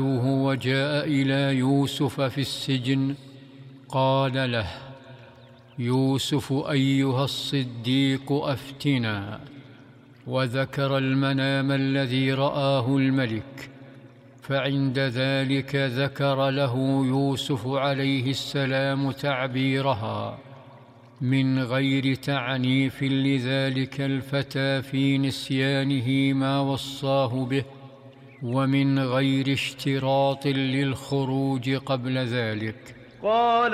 وجاء إلى يوسف في السجن قال له: يوسف أيها الصديق أفتنا. وذكر المنام الذي رآه الملك، فعند ذلك ذكر له يوسف عليه السلام تعبيرها من غير تعنيف لذلك الفتى في نسيانه ما وصاه به، ومن غير اشتراط للخروج قبل ذلك. قال